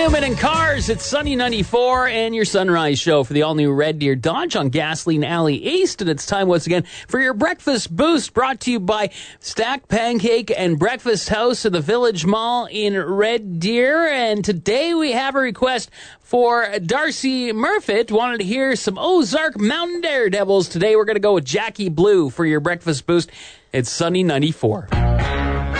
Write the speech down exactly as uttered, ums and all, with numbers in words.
Newman and Cars. It's Sunny ninety-four and your Sunrise Show for the all-new Red Deer Dodge on Gasoline Alley East. And it's time once again for your Breakfast Boost, brought to you by Stack Pancake and Breakfast House in the Village Mall in Red Deer. And today we have a request for Darcy Murfitt. Wanted to hear some Ozark Mountain Daredevils. Today we're going to go with Jackie Blue for your Breakfast Boost. It's Sunny ninety-four.